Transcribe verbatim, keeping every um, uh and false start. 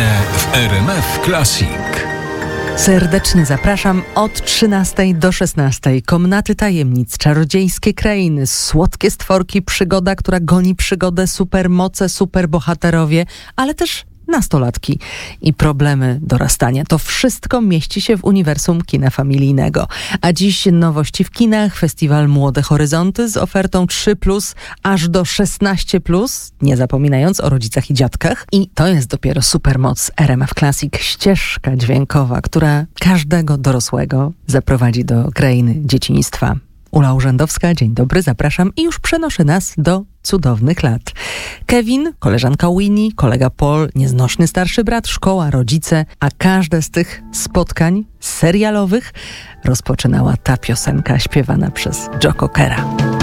w R M F Classic. Serdecznie zapraszam od trzynastej do szesnastej. Komnaty tajemnic, czarodziejskie krainy, słodkie stworki, przygoda, która goni przygodę, supermoce, superbohaterowie, ale też nastolatki i problemy dorastania. To wszystko mieści się w uniwersum kina familijnego. A dziś nowości w kinach, festiwal Młode Horyzonty z ofertą trzy plus aż do szesnaście plus, nie zapominając o rodzicach i dziadkach. I to jest dopiero supermoc R M F Classic, ścieżka dźwiękowa, która każdego dorosłego zaprowadzi do krainy dzieciństwa. Ula Urzędowska, dzień dobry, zapraszam i już przenoszę nas do cudownych lat. Kevin, koleżanka Winnie, kolega Paul, nieznośny starszy brat, szkoła, rodzice, a każde z tych spotkań serialowych rozpoczynała ta piosenka śpiewana przez Joe Cockera.